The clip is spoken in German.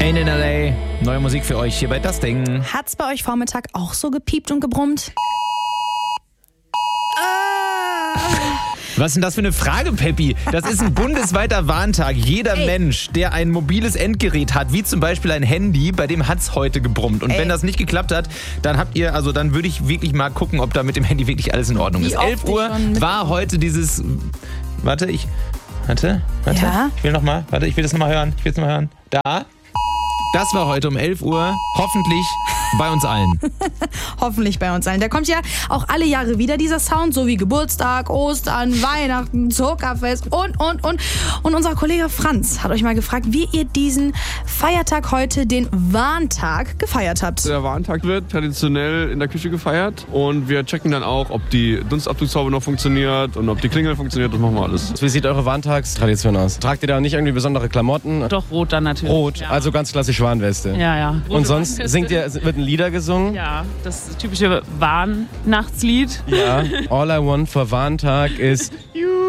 Ain't in LA, neue Musik für euch hier bei Das Ding. Hat's bei euch Vormittag auch so gepiept und gebrummt? Was ist denn das für eine Frage, Peppi? Das ist ein bundesweiter Warntag. Jeder Mensch, der ein mobiles Endgerät hat, wie zum Beispiel ein Handy, bei dem hat's heute gebrummt. Und wenn das nicht geklappt hat, dann dann würde ich wirklich mal gucken, ob da mit dem Handy wirklich alles in Ordnung ist. 11 Uhr war heute dieses... Warte. Ja? Ich will das nochmal hören. Da. Das war heute um 11 Uhr. Hoffentlich bei uns allen. Hoffentlich bei uns allen. Der kommt ja auch alle Jahre wieder, dieser Sound, so wie Geburtstag, Ostern, Weihnachten, Zuckerfest und. Und unser Kollege Franz hat euch mal gefragt, wie ihr diesen Feiertag heute, den Warntag, gefeiert habt. Der Warntag wird traditionell in der Küche gefeiert und wir checken dann auch, ob die Dunstabzugshaube noch funktioniert und ob die Klingel funktioniert. Das machen wir alles. Wie sieht eure Warntagstradition aus? Tragt ihr da nicht irgendwie besondere Klamotten? Doch, rot dann natürlich. Rot, ja. also ganz klassisch Warnweste. Ja. Und sonst wird ein Lieder gesungen? Ja, das typische Weihnachtslied. Ja. All I want for Warntag ist You.